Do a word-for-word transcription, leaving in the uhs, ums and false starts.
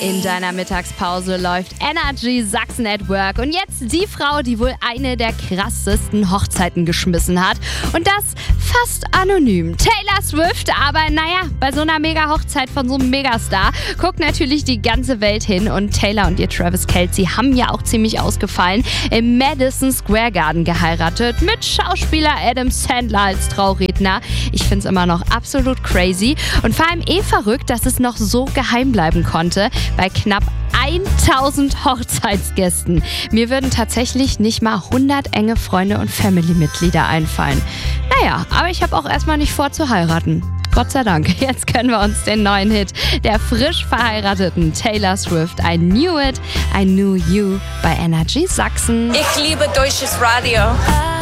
In deiner Mittagspause läuft Energy Sachsen at Work. Und jetzt die Frau, die wohl eine der krassesten Hochzeiten geschmissen hat. Und das fast anonym. Taylor Swift, aber naja, bei so einer Mega-Hochzeit von so einem Megastar guckt natürlich die ganze Welt hin. Und Taylor und ihr Travis Kelce haben ja auch ziemlich ausgefallen. Im Madison Square Garden geheiratet mit Schauspieler Adam Sandler als Trauredner. Ich find's immer noch absolut crazy. Und vor allem eh verrückt, dass es noch so geheim bleiben konnte. Bei knapp tausend Hochzeitsgästen. Mir würden tatsächlich nicht mal hundert enge Freunde und Family-Mitglieder einfallen. Naja, aber ich habe auch erstmal nicht vor zu heiraten. Gott sei Dank. Jetzt können wir uns den neuen Hit der frisch verheirateten Taylor Swift, I Knew It, I Knew You bei Energy Sachsen. Ich liebe deutsches Radio.